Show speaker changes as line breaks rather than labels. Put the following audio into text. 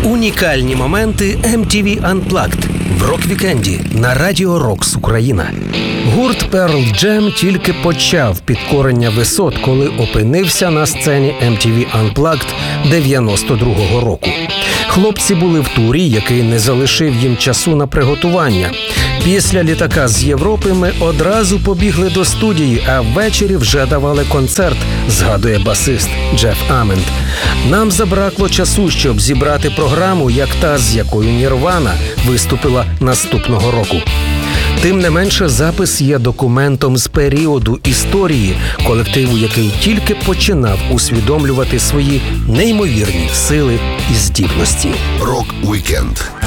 Унікальні моменти MTV Unplugged в рок-вікенді на Радіо Рокс Україна. Гурт Pearl Jam тільки почав підкорення висот, коли опинився на сцені MTV Unplugged 92-го року. Хлопці були в турі, який не залишив їм часу на приготування. Після літака з Європи ми одразу побігли до студії, а ввечері вже давали концерт, згадує басист Джеф Амент. Нам забракло часу, щоб зібрати програму, як та, з якою Нірвана виступила наступного року. Тим не менше, запис є документом з періоду історії колективу, який тільки починав усвідомлювати свої неймовірні сили і здібності.
Рок-вікенд